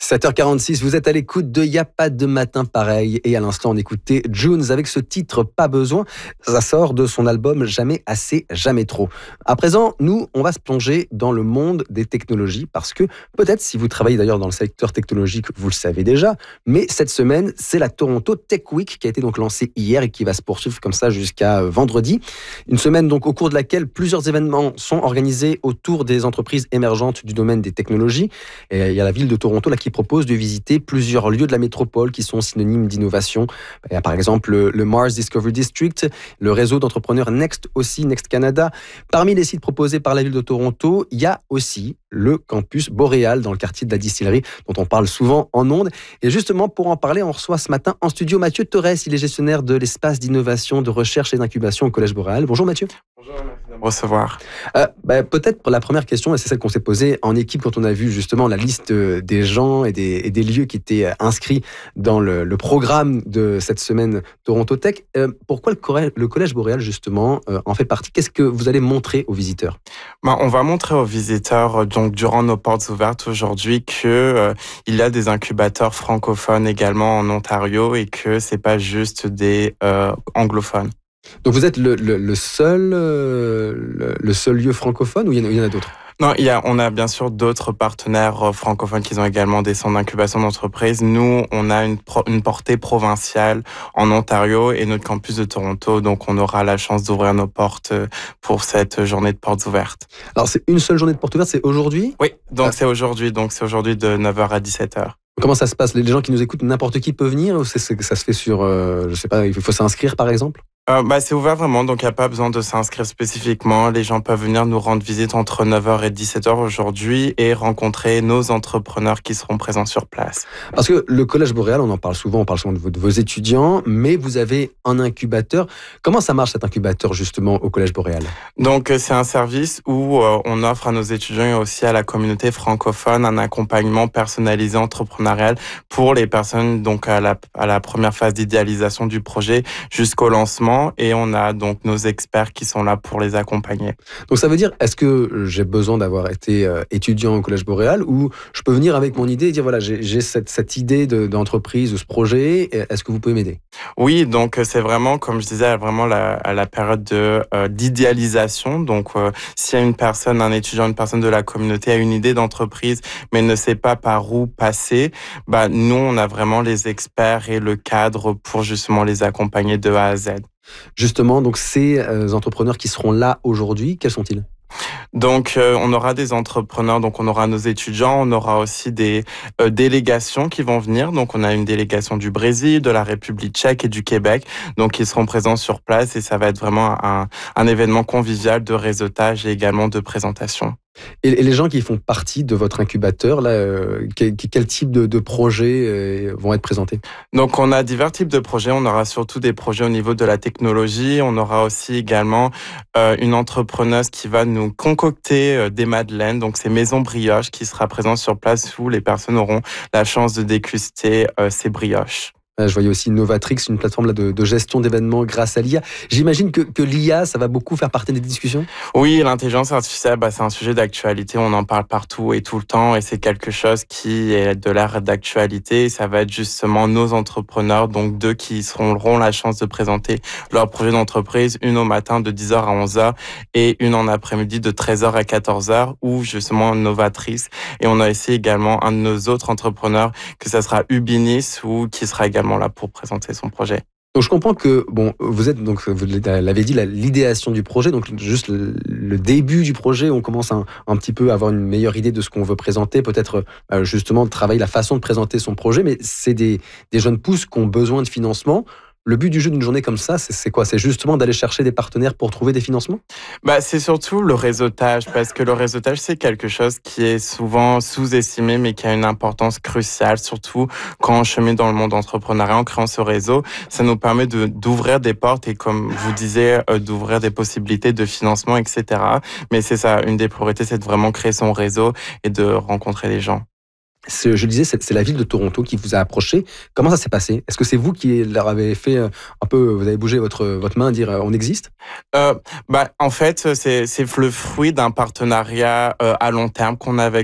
7h46, vous êtes à l'écoute de Y'a pas de matin pareil. Et à l'instant, on écoutait Junes avec ce titre Pas besoin. Ça sort de son album Jamais assez, jamais trop. À présent, nous, on va se plonger dans le monde des technologies parce que peut-être, si vous travaillez d'ailleurs dans le secteur technologique, vous le savez déjà, mais cette semaine, c'est la Toronto Tech Week qui a été donc lancée hier et qui va se poursuivre comme ça jusqu'à vendredi. Une semaine donc au cours de laquelle plusieurs événements sont organisés autour des entreprises émergentes du domaine des technologies. Et il y a la ville de Toronto là qui propose de visiter plusieurs lieux de la métropole qui sont synonymes d'innovation. Il y a par exemple le Mars Discovery District, le réseau d'entrepreneurs Next aussi, Next Canada. Parmi les sites proposés par la ville de Toronto, il y a aussi le campus Boréal dans le quartier de la Distillerie dont on parle souvent en ondes. Et justement, pour en parler, on reçoit ce matin en studio Mathieu Torres. Il est gestionnaire de l'espace d'innovation, de recherche et d'incubation au Collège Boréal. Bonjour Mathieu. Bonjour, merci de me recevoir. Peut-être pour la première question, et c'est celle qu'on s'est posée en équipe quand on a vu justement la liste des gens et des lieux qui étaient inscrits dans le programme de cette semaine Toronto Tech. Pourquoi le Collège Boréal justement en fait partie? Qu'est-ce que vous allez montrer aux visiteurs? On va montrer aux visiteurs donc durant nos portes ouvertes aujourd'hui que il y a des incubateurs francophones également en Ontario et que c'est pas juste des anglophones. Donc vous êtes le seul lieu francophone ou il y en a d'autres? Non, on a bien sûr d'autres partenaires francophones qui ont également des centres d'incubation d'entreprise. Nous, on a une portée provinciale en Ontario et notre campus de Toronto. Donc, on aura la chance d'ouvrir nos portes pour cette journée de portes ouvertes. Alors, c'est une seule journée de portes ouvertes, c'est aujourd'hui? Oui, donc c'est aujourd'hui. Donc, c'est aujourd'hui de 9h à 17h. Comment ça se passe? Les gens qui nous écoutent, n'importe qui peut venir ou ça se fait sur, je sais pas, il faut s'inscrire par exemple? C'est ouvert vraiment, donc il n'y a pas besoin de s'inscrire spécifiquement. Les gens peuvent venir nous rendre visite entre 9h et 17h aujourd'hui et rencontrer nos entrepreneurs qui seront présents sur place. Parce que le Collège Boréal, on parle souvent de vos étudiants, mais vous avez un incubateur. Comment ça marche cet incubateur justement au Collège Boréal? Donc c'est un service où on offre à nos étudiants et aussi à la communauté francophone un accompagnement personnalisé entrepreneurial pour les personnes donc à la première phase d'idéalisation du projet jusqu'au lancement. Et on a donc nos experts qui sont là pour les accompagner. Donc ça veut dire, est-ce que j'ai besoin d'avoir été étudiant au Collège Boréal ou je peux venir avec mon idée et dire voilà, j'ai cette idée d'entreprise, de ce projet, est-ce que vous pouvez m'aider? Oui, donc c'est vraiment, comme je disais, vraiment à la période d'idéalisation. Donc s'il y a un étudiant, une personne de la communauté a une idée d'entreprise mais ne sait pas par où passer, nous on a vraiment les experts et le cadre pour justement les accompagner de A à Z. Justement, donc ces entrepreneurs qui seront là aujourd'hui, quels sont-ils? Donc, on aura des entrepreneurs, donc on aura nos étudiants, on aura aussi des délégations qui vont venir. Donc, on a une délégation du Brésil, de la République tchèque et du Québec, donc ils seront présents sur place et ça va être vraiment un événement convivial de réseautage et également de présentation. Et les gens qui font partie de votre incubateur, là, quel type de projets vont être présentés? Donc, on a divers types de projets. On aura surtout des projets au niveau de la technologie. On aura aussi également une entrepreneuse qui va nous concocter des madeleines. Donc, c'est Maison Brioche qui sera présente sur place où les personnes auront la chance de déguster ces brioches. Je voyais aussi Novatrix, une plateforme là, de gestion d'événements grâce à l'IA. J'imagine que l'IA, ça va beaucoup faire partie des discussions? Oui, l'intelligence artificielle, c'est un sujet d'actualité. On en parle partout et tout le temps. Et c'est quelque chose qui est de l'ère d'actualité. Ça va être justement nos entrepreneurs, donc deux qui auront la chance de présenter leur projet d'entreprise, une au matin de 10h à 11h et une en après-midi de 13h à 14h, ou justement Novatrix. Et on a ici également un de nos autres entrepreneurs, que ça sera Ubinis, ou qui sera également là pour présenter son projet. Donc je comprends que vous êtes, donc vous l'avez dit, l'idéation du projet, donc juste le début du projet, on commence un petit peu à avoir une meilleure idée de ce qu'on veut présenter, peut-être justement travailler la façon de présenter son projet, mais c'est des jeunes pousses qui ont besoin de financement. Le but du jeu d'une journée comme ça, c'est quoi? C'est justement d'aller chercher des partenaires pour trouver des financements? C'est surtout le réseautage, parce que le réseautage, c'est quelque chose qui est souvent sous-estimé, mais qui a une importance cruciale, surtout quand on chemine dans le monde entrepreneurial. En créant ce réseau, ça nous permet d'ouvrir des portes et, comme vous disiez, d'ouvrir des possibilités de financement, etc. Mais c'est ça, une des priorités, c'est de vraiment créer son réseau et de rencontrer les gens. Je le disais, c'est la ville de Toronto qui vous a approché. Comment ça s'est passé? Est-ce que c'est vous qui leur avez fait un peu, vous avez bougé votre main, dire on existe? En fait, c'est le fruit d'un partenariat à long terme qu'on a